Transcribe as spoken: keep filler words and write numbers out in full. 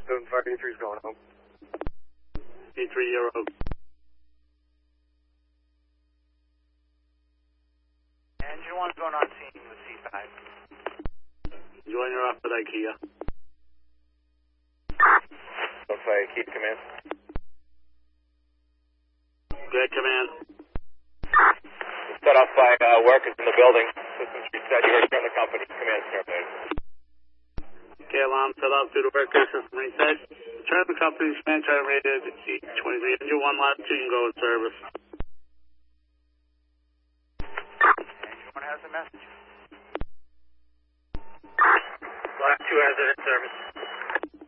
seven five eight three is going home. eight three, you're home. Engine one's going on scene with C five. Join her off at IKEA. Looks like keep command. Good command. Set off by uh, workers in the building. Systems reset. You return the company. Command terminated. Okay, alarm set off due to workers. System reset. Return the company. Command terminated. eight twenty-three. Engine one, last two, you can go in service. Engine one has a message. Last two has it in service.